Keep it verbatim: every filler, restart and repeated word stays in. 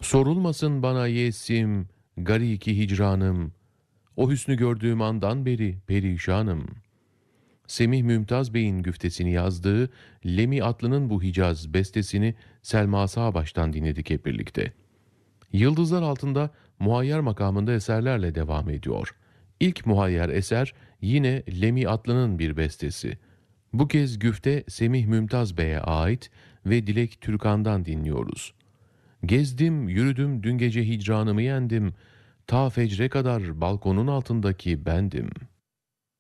Sorulmasın bana yesim, gariki hicranım. O hüsnü gördüğüm andan beri perişanım. Semih Mümtaz Bey'in güftesini yazdığı Lemi Atlı'nın bu Hicaz bestesini Selma Sağbaş'tan dinledik hep birlikte. Yıldızlar Altında muhayyer makamında eserlerle devam ediyor. İlk muhayyer eser yine Lemi Atlı'nın bir bestesi. Bu kez güfte Semih Mümtaz Bey'e ait ve Dilek Türkan'dan dinliyoruz. Gezdim, yürüdüm, dün gece hicranımı yendim. Ta fecre kadar balkonun altındaki bendim.''